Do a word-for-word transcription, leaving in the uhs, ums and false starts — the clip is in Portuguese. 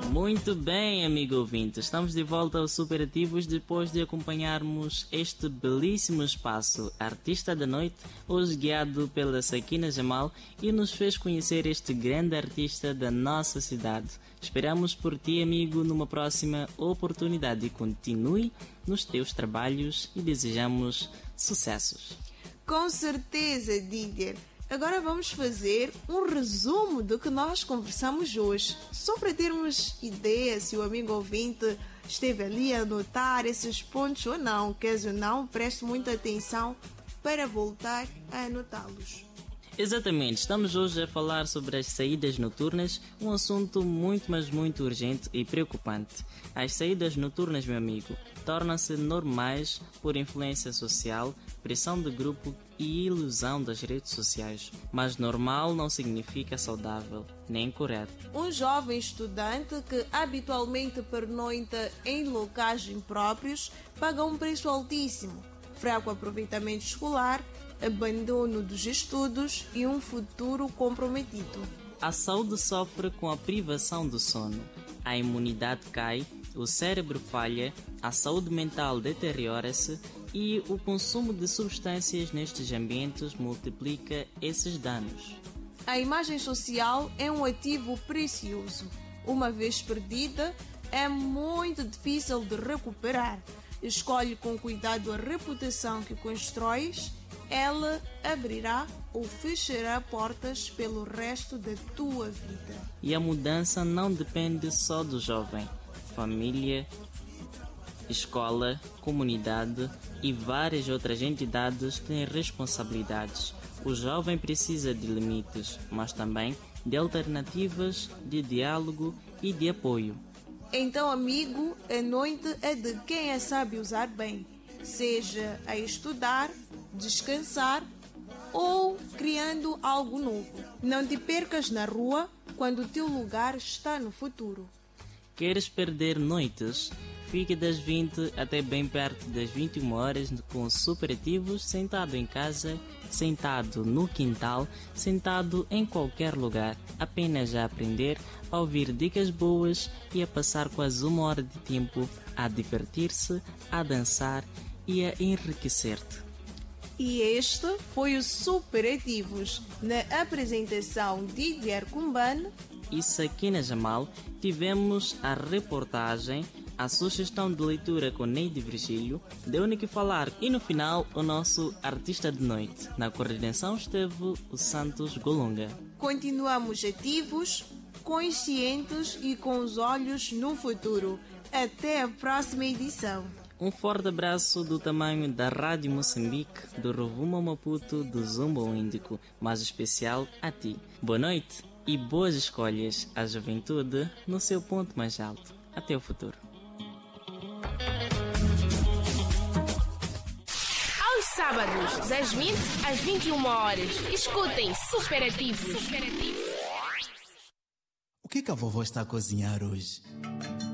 Muito bem, amigo ouvinte, estamos de volta aos Superativos depois de acompanharmos este belíssimo espaço Artista da Noite, hoje guiado pela Sakina Jamal, e nos fez conhecer este grande artista da nossa cidade. Esperamos por ti, amigo, numa próxima oportunidade. Continue nos teus trabalhos e desejamos sucessos. Com certeza, Didier. Agora vamos fazer um resumo do que nós conversamos hoje, só para termos ideia se o amigo ouvinte esteve ali a anotar esses pontos ou não. Caso não, preste muita atenção para voltar a anotá-los. Exatamente, estamos hoje a falar sobre as saídas noturnas, um assunto muito, mas muito urgente e preocupante. As saídas noturnas, meu amigo, tornam-se normais por influência social, pressão de grupo e ilusão das redes sociais. Mas normal não significa saudável, nem correto. Um jovem estudante que habitualmente pernoita em locais impróprios paga um preço altíssimo: fraco aproveitamento escolar, abandono dos estudos e um futuro comprometido. A saúde sofre com a privação do sono, a imunidade cai, o cérebro falha, a saúde mental deteriora-se e o consumo de substâncias nestes ambientes multiplica esses danos. A imagem social é um ativo precioso. Uma vez perdida, é muito difícil de recuperar. Escolhe com cuidado a reputação que constróis, ela abrirá ou fechará portas pelo resto da tua vida. E a mudança não depende só do jovem. Família, escola, comunidade e várias outras entidades têm responsabilidades. O jovem precisa de limites, mas também de alternativas, de diálogo e de apoio. Então, amigo, a noite é de quem a sabe usar bem, seja a estudar, descansar ou criando algo novo. Não te percas na rua quando o teu lugar está no futuro. Queres perder noites? Fique das vinte até bem perto das vinte e uma horas com Superativos, sentado em casa, sentado no quintal, sentado em qualquer lugar, apenas a aprender, a ouvir dicas boas e a passar quase uma hora de tempo a divertir-se, a dançar e a enriquecer-te. E este foi o Superativos. Na apresentação de Didier Cumbane e Sakina Jamal, tivemos a reportagem, a sugestão de leitura com Neide Virgílio, deu no que falar, e no final o nosso artista de noite. Na coordenação esteve o Santos Golonga. Continuamos ativos, conscientes e com os olhos no futuro. Até a próxima edição. Um forte abraço do tamanho da Rádio Moçambique, do Rovuma Maputo, do Zumba Índico, mas especial a ti. Boa noite e boas escolhas, a juventude no seu ponto mais alto. Até o futuro. Aos sábados, das vinte às vinte e uma horas, escutem Superativos. O que que a vovó está a cozinhar hoje?